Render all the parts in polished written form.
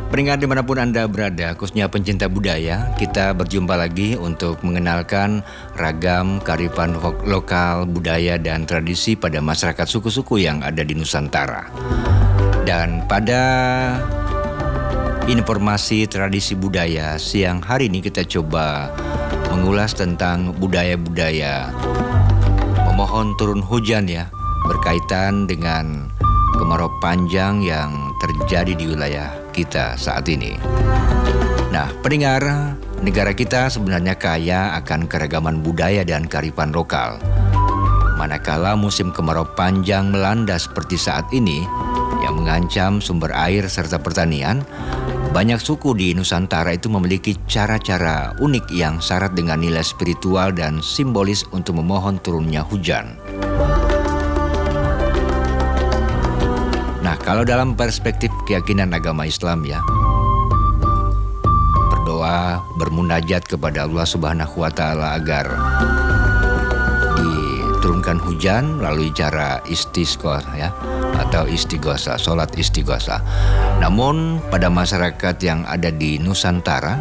Pendengar dimanapun Anda berada, khususnya pencinta budaya, kita berjumpa lagi untuk mengenalkan ragam kearifan lokal, budaya, dan tradisi pada masyarakat suku-suku yang ada di Nusantara. Dan pada informasi tradisi budaya, siang hari ini kita coba mengulas tentang budaya-budaya memohon turun hujan ya, berkaitan dengan kemarau panjang yang terjadi di wilayah kita saat ini. Nah, pendengar, negara kita sebenarnya kaya akan keragaman budaya dan kearifan lokal. Manakala musim kemarau panjang melanda seperti saat ini, yang mengancam sumber air serta pertanian, banyak suku di Nusantara itu memiliki cara-cara unik yang syarat dengan nilai spiritual dan simbolis untuk memohon turunnya hujan. Nah, kalau dalam perspektif keyakinan agama Islam ya, berdoa, bermunajat kepada Allah Subhanahu wa Ta'ala agar diturunkan hujan melalui cara istisqa ya, atau istighosah, sholat istighosah. Namun pada masyarakat yang ada di Nusantara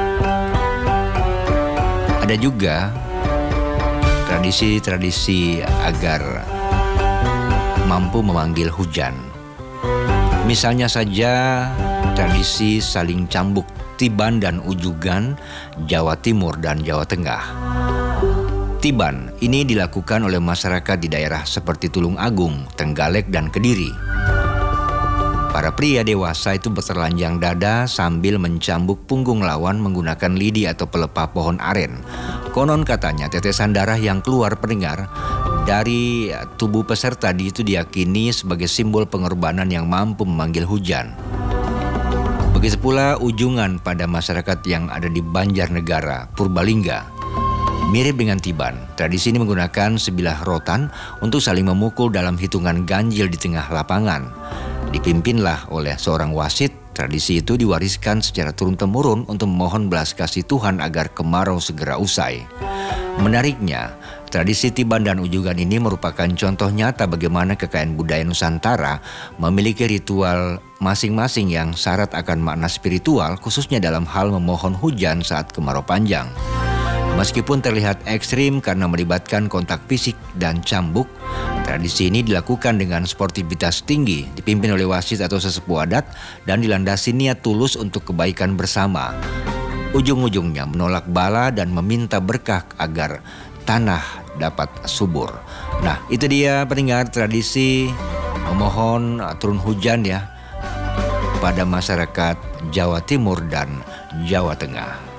ada juga tradisi-tradisi agar mampu memanggil hujan. Misalnya saja tradisi saling cambuk Tiban dan Ujugan, Jawa Timur dan Jawa Tengah. Tiban ini dilakukan oleh masyarakat di daerah seperti Tulung Agung, Trenggalek, dan Kediri. Para pria dewasa itu bertelanjang dada sambil mencambuk punggung lawan menggunakan lidi atau pelepah pohon aren. Konon katanya tetesan darah yang keluar pendengar dari tubuh peserta itu diyakini sebagai simbol pengorbanan yang mampu memanggil hujan. Begitu pula ujungan pada masyarakat yang ada di Banjarnegara, Purbalingga. Mirip dengan Tiban, tradisi ini menggunakan sebilah rotan untuk saling memukul dalam hitungan ganjil di tengah lapangan. Dipimpinlah oleh seorang wasit, tradisi itu diwariskan secara turun-temurun untuk memohon belas kasih Tuhan agar kemarau segera usai. Menariknya, tradisi Tiban dan Ujugan ini merupakan contoh nyata bagaimana kekayaan budaya Nusantara memiliki ritual masing-masing yang syarat akan makna spiritual, khususnya dalam hal memohon hujan saat kemarau panjang. Meskipun terlihat ekstrim karena melibatkan kontak fisik dan cambuk, tradisi ini dilakukan dengan sportivitas tinggi, dipimpin oleh wasit atau sesepuh adat, dan dilandasi niat tulus untuk kebaikan bersama. Ujung-ujungnya menolak bala dan meminta berkah agar tanah dapat subur. Nah, itu dia pendengar tradisi memohon turun hujan ya pada masyarakat Jawa Timur dan Jawa Tengah.